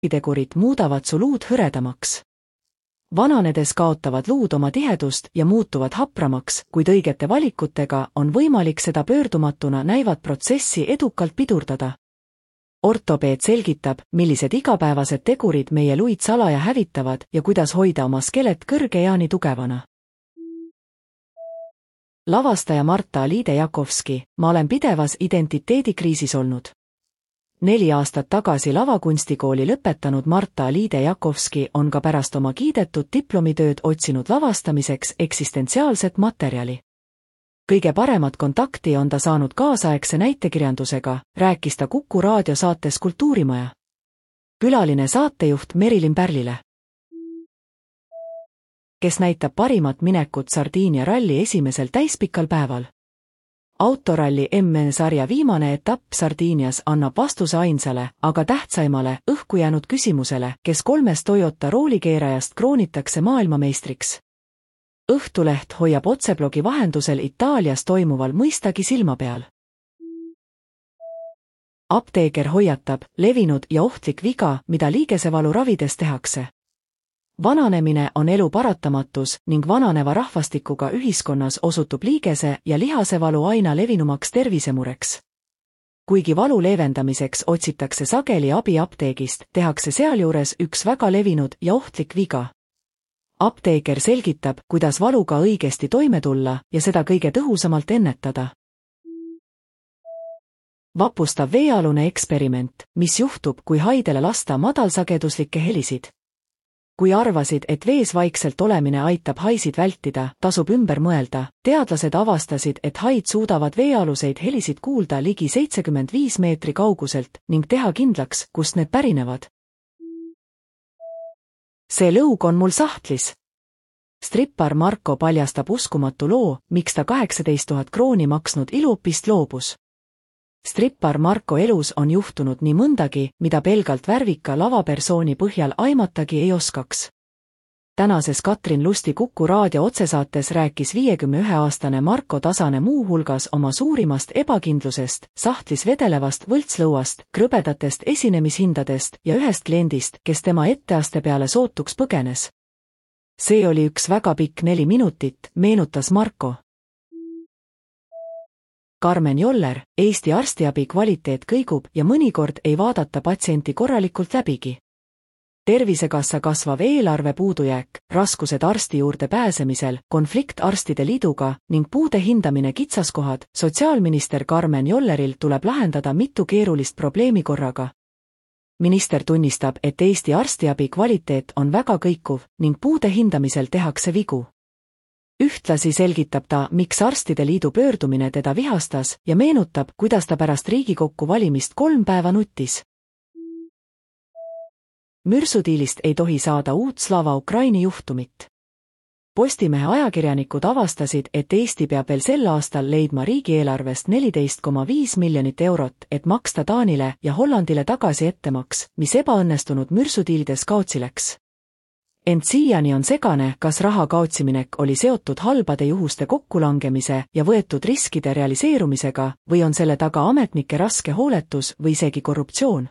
tegurid muudavad su luud hõredamaks. Vananedes kaotavad luud oma tihedust ja muutuvad hapramaks, kuid õigete valikutega on võimalik seda pöördumatuna näivat protsessi edukalt pidurdada. Ortopeed selgitab, millised igapäevased tegurid meie luid salaja hävitavad ja kuidas hoida oma skelet kõrge eani tugevana. Lavastaja Marta Liide-Jakovski, ma olen pidevas identiteedikriisis olnud. 4 aastat tagasi lavakunstikooli lõpetanud Marta Liide-Jakovski on ka pärast oma kiidetud diplomitööd otsinud lavastamiseks eksistentsiaalset materjali. Kõige paremat kontakti on ta saanud kaasaegse näitekirjandusega, rääkis ta Kuku raadiosaates Kultuurimaja. Külaline saatejuht Merilin Pärlile, kes näitab parimat minekut Sardiinia ralli esimesel täispikal päeval. Autoralli MN-sarja viimane etapp Sardiinias annab vastuse ainsale, aga tähtsaimale, õhku jäänud küsimusele, kes 3 Toyota roolikeerajast kroonitakse maailmameistriks. Õhtuleht hoiab otseblogi vahendusel Itaalias toimuval mõistagi silma peal. Apteeker hoiatab, levinud ja ohtlik viga, mida liigesevalu ravides tehakse. Vananemine on elu paratamatus ning vananeva rahvastikuga ühiskonnas osutub liigese ja lihasevalu aina levinumaks tervisemureks. Kuigi valu leevendamiseks otsitakse sageli abi apteegist, tehakse sealjuures üks väga levinud ja ohtlik viga. Apteeker selgitab, kuidas valuga õigesti toime tulla ja seda kõige tõhusamalt ennetada. Vapustav veealune eksperiment, mis juhtub, kui haidele lasta madalsageduslikke helisid. Kui arvasid, et vees vaikselt olemine aitab haisid vältida, tasub ümber mõelda. Teadlased avastasid, et haid suudavad veealuseid helisid kuulda ligi 75 meetri kauguselt ning teha kindlaks, kust need pärinevad. See lõug on mul sahtlis. Strippar Marko paljastab uskumatu loo, miks ta 18 000 krooni maksnud iluopist loobus. Strippar Marko elus on juhtunud nii mõndagi, mida pelgalt värvika lavapersooni põhjal aimatagi ei oskaks. Tänases Katrin Lusti Kuku raadio otsesaates rääkis 51-aastane Marko Tasane muu hulgas oma suurimast ebakindlusest, sahtlis vedelevast võltslõuast, krõbedatest esinemishindadest ja ühest kliendist, kes tema etteaste peale sootuks põgenes. See oli üks väga pikk 4 minutit, meenutas Marko. Karmen Joller, Eesti arstiabi kvaliteet kõigub ja mõnikord ei vaadata patsienti korralikult läbigi. Tervisekassa kasvav eelarve puudujääk, raskused arsti juurde pääsemisel, konflikt arstide liiduga ning puude hindamine kitsaskohad, sotsiaalminister Karmen Jolleril tuleb lahendada mitu keerulist probleemi korraga. Minister tunnistab, et Eesti arstiabi kvaliteet on väga kõikuv ning puude hindamisel tehakse vigu. Ühtlasi selgitab ta, miks arstide liidu pöördumine teda vihastas ja meenutab, kuidas ta pärast Riigikokku valimist 3 päeva nuttis. Mürsudiilist ei tohi saada uut Slava Ukraini juhtumit. Postimehe ajakirjanikud avastasid, et Eesti peab veel sel aastal leidma riigieelarvest 14,5 miljonit eurot, et maksta Taanile ja Hollandile tagasi ettemaks, mis ebaõnnestunud mürsudiilides kaotsi läks. Ent siiani on segane, kas raha kaotsiminek oli seotud halbade juhuste kokkulangemise ja võetud riskide realiseerumisega või on selle taga ametnike raske hooletus või isegi korruptsioon.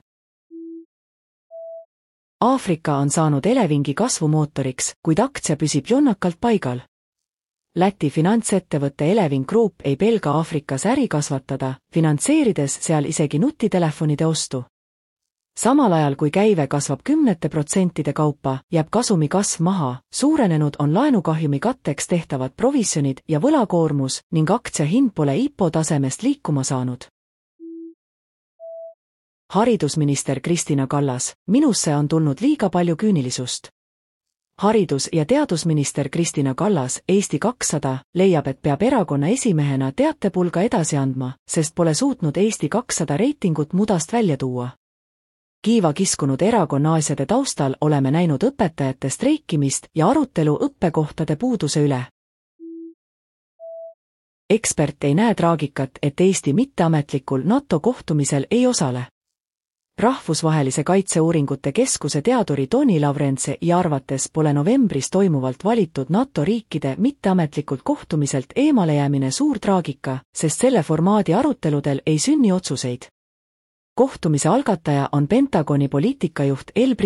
Aafrika on saanud Elevingi kasvumootoriks, kuid aktsia püsib jonnakalt paigal. Läti finantsettevõtte Eleving Group ei pelga Aafrikas äri kasvatada, finantseerides seal isegi nutitelefonide ostu. Samal ajal kui käive kasvab 10% kaupa, jääb kasumi kasv maha, suurenenud on laenukahjumi katteks tehtavad provisjonid ja võlakoormus ning aktsia hind pole IPO tasemest liikuma saanud. Haridusminister Kristina Kallas, minusse on tulnud liiga palju küünilisust. Haridus- ja teadusminister Kristina Kallas, Eesti 200, leiab, et peab erakonna esimehena teatepulga edasi andma, sest pole suutnud Eesti 200 reitingut mudast välja tuua. Kiiva kiskunud erakonna asjade taustal oleme näinud õpetajate streikimist ja arutelu õppekohtade puuduse üle. Ekspert ei näe traagikat, et Eesti mitteametlikul NATO kohtumisel ei osale. Rahvusvahelise kaitseuuringute keskuse teaduri Toni Lavrentse arvates pole novembris toimuvalt valitud NATO riikide mitteametlikult kohtumiselt eemalejäämine suur traagika, sest selle formaadi aruteludel ei sünni otsuseid. Kohtumise algataja on Pentagoni poliitikajuht Elbri